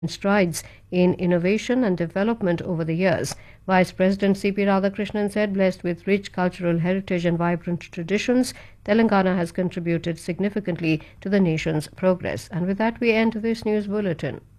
strides in innovation and development over the years. Vice President C.P. Radhakrishnan said, blessed with rich cultural heritage and vibrant traditions, Telangana has contributed significantly to the nation's progress. And with that, we end this news bulletin.